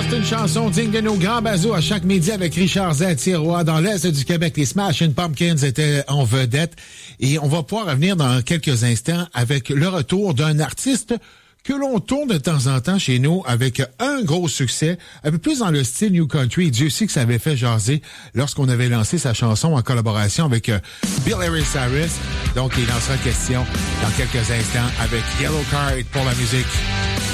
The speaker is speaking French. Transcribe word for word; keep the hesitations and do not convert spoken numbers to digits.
C'est une chanson digne de nos grands bazos à chaque midi avec Richard Z. Tiroir. Dans l'Est du Québec, les Smashing Pumpkins étaient en vedette. Et on va pouvoir revenir dans quelques instants avec le retour d'un artiste que l'on tourne de temps en temps chez nous avec un gros succès, un peu plus dans le style New Country. Dieu sait que ça avait fait jaser lorsqu'on avait lancé sa chanson en collaboration avec euh, Bill Harris Harris. Donc, il en sera question dans quelques instants avec Yellow Card pour la musique.